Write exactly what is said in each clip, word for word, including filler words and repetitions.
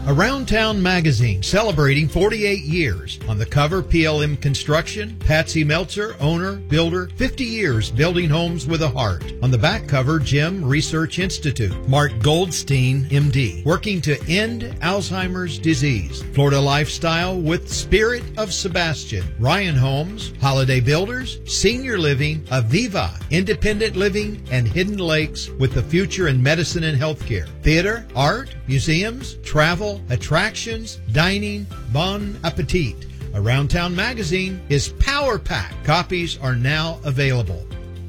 Around Town Magazine, celebrating forty-eight years. On the cover, P L M Construction, Patsy Meltzer, owner, builder, fifty years building homes with a heart. On the back cover, Jim Research Institute, Mark Goldstein, M D, working to end Alzheimer's disease. Florida Lifestyle with Spirit of Sebastian, Ryan Homes, Holiday Builders, Senior Living, Aviva, Independent Living, and Hidden Lakes with the future in medicine and healthcare. Theater, art, museums, travel, attractions, dining, bon appetit. Around Town Magazine is Power Pack. Copies are now available.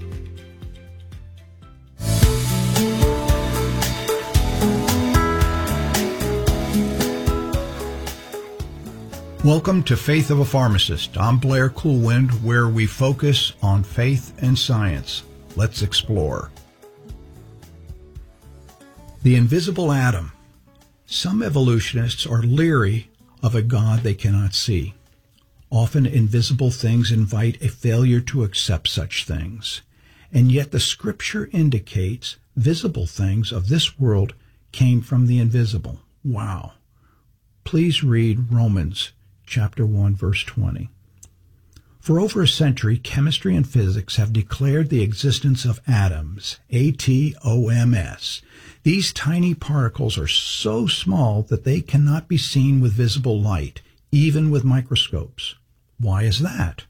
Welcome to Faith of a Pharmacist. I'm Blair Coolwind, where we focus on faith and science. Let's explore. The invisible atom. Some evolutionists are leery of a God they cannot see. Often invisible things invite a failure to accept such things. And yet the Scripture indicates visible things of this world came from the invisible. Wow. Please read Romans chapter one, verse twenty. For over a century, chemistry and physics have declared the existence of atoms, A T O M S. These tiny particles are so small that they cannot be seen with visible light, even with microscopes. Why is that?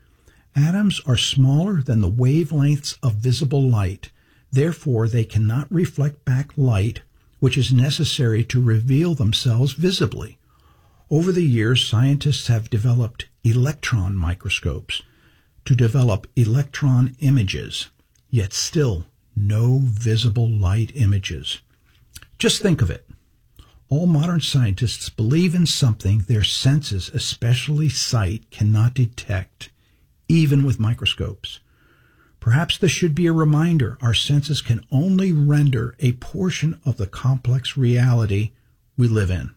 Atoms are smaller than the wavelengths of visible light. Therefore, they cannot reflect back light, which is necessary to reveal themselves visibly. Over the years, scientists have developed electron microscopes to develop electron images, yet still no visible light images. Just think of it. All modern scientists believe in something their senses, especially sight, cannot detect, even with microscopes. Perhaps this should be a reminder our senses can only render a portion of the complex reality we live in.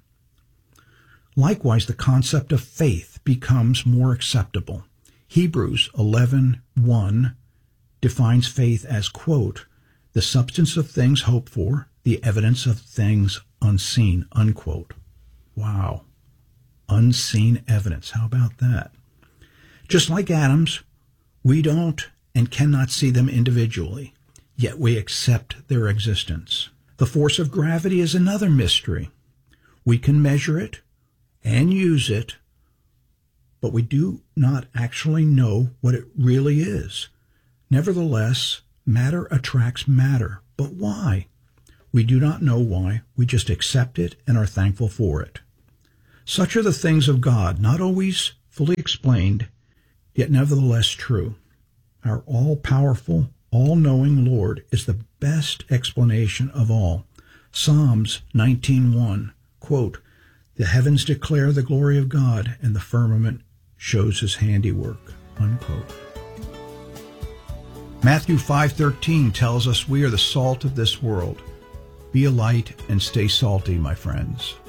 Likewise, the concept of faith becomes more acceptable. Hebrews eleven one defines faith as, quote, the substance of things hoped for, the evidence of things unseen, unquote. Wow. Unseen evidence. How about that? Just like atoms, we don't and cannot see them individually, yet we accept their existence. The force of gravity is another mystery. We can measure it and use it, but we do not actually know what it really is. Nevertheless, matter attracts matter. But why? We do not know why. We just accept it and are thankful for it. Such are the things of God, not always fully explained, yet nevertheless true. Our all-powerful, all-knowing Lord is the best explanation of all. Psalms nineteen one, quote, the heavens declare the glory of God, and the firmament shows his handiwork, unquote. Matthew five thirteen tells us we are the salt of this world. Be a light and stay salty, my friends.